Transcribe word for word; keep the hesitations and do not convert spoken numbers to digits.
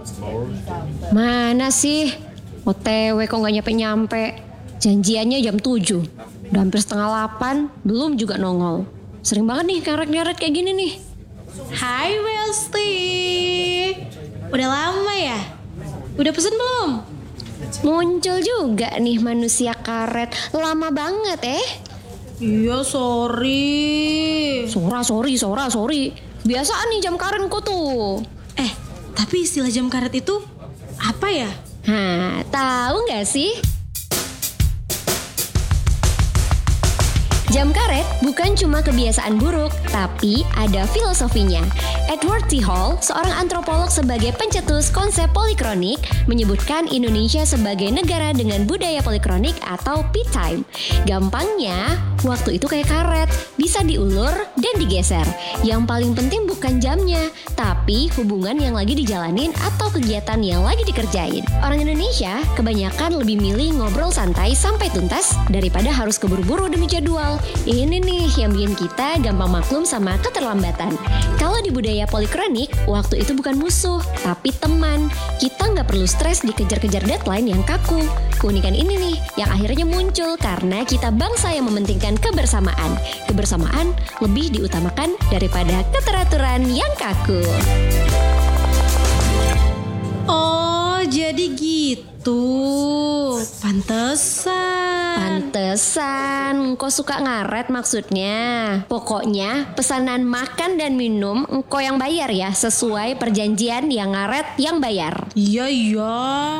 Mana sih? O T W kok gak nyampe-nyampe. Janjiannya jam tujuh. Udah hampir setengah delapan, belum juga nongol. Sering banget nih ngeret-ngeret kayak gini nih. Hai Welsti. Udah lama ya? Udah pesen belum? Muncul juga nih manusia karet. Lama banget eh. Iya sorry. Sora, sorry, sora, sorry. Biasaan nih jam karetku tuh. Eh, tapi istilah jam karet itu apa ya? Hah, tahu nggak sih? Jam karet bukan cuma kebiasaan buruk, tapi ada filosofinya. Edward T. Hall, seorang antropolog sebagai pencetus konsep polikronik, menyebutkan Indonesia sebagai negara dengan budaya polikronik atau peak time. Gampangnya, waktu itu kayak karet, bisa diulur dan digeser. Yang paling penting bukan jamnya, tapi hubungan yang lagi dijalanin atau kegiatan yang lagi dikerjain. Orang Indonesia kebanyakan lebih milih ngobrol santai sampai tuntas daripada harus keburu-buru demi jadwal. Ini nih yang bikin kita gampang maklum sama keterlambatan. Kalau di budaya polikronik, waktu itu bukan musuh, tapi teman. Kita nggak perlu stres dikejar-kejar deadline yang kaku. Keunikan ini nih yang akhirnya muncul karena kita bangsa yang mementingkan kebersamaan. Kebersamaan lebih diutamakan daripada keteraturan yang kaku. Oh, jadi gitu. Pantesan. Pantesan, engkau suka ngaret maksudnya. Pokoknya pesanan makan dan minum engkau yang bayar ya, sesuai perjanjian yang ngaret yang bayar. Iya, iya.